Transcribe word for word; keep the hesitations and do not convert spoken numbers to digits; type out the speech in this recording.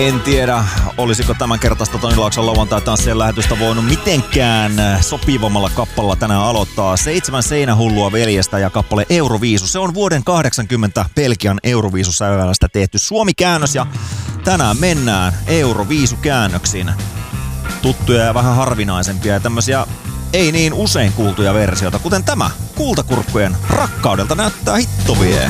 En tiedä, olisiko tämän kertaista Toni Laakson lauantai-tanssien lähetystä voinut mitenkään sopivammalla kappalla tänään aloittaa. Seitsemän seinähullua veljestä ja kappale Euroviisu. Se on vuoden kahdeksankymmentä Belgian Euroviisusävälästä tehty Suomi-käännös ja tänään mennään Euroviisukäännöksiin. Tuttuja ja vähän harvinaisempia ja tämmöisiä ei niin usein kuultuja versioita, kuten tämä Kultakurkkujen Rakkaudelta näyttää hitto vie.